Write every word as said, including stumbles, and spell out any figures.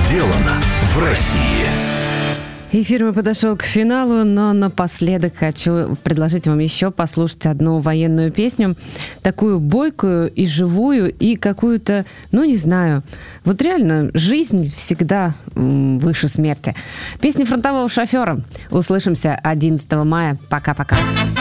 сделано в России. Эфир мы подошел к финалу, но напоследок хочу предложить вам еще послушать одну военную песню, такую бойкую и живую, и какую-то, ну не знаю, вот реально жизнь всегда выше смерти. Песня фронтового шофера. Услышимся одиннадцатого мая. Пока-пока.